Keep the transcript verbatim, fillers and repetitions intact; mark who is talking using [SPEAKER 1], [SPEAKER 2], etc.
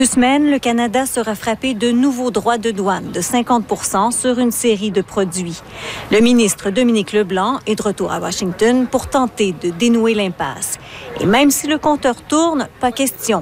[SPEAKER 1] Deux semaines, le Canada sera frappé de nouveaux droits de douane de cinquante pour cent sur une série de produits. Le ministre Dominique Leblanc est de retour à Washington pour tenter de dénouer l'impasse. Et même si le compteur tourne, pas question